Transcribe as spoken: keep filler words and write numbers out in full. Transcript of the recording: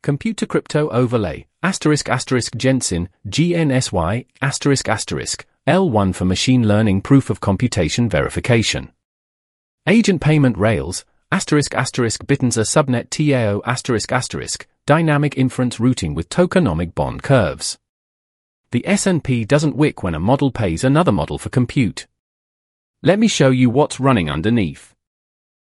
Computer Crypto Overlay, asterisk asterisk Gensin, G N S Y, asterisk asterisk, L one for Machine Learning Proof of Computation Verification. Agent Payment Rails, asterisk asterisk Bitternzer Subnet T A O asterisk asterisk, Dynamic Inference Routing with Tokenomic Bond Curves. The S N P doesn't wick when a model pays another model for compute. Let me show you what's running underneath.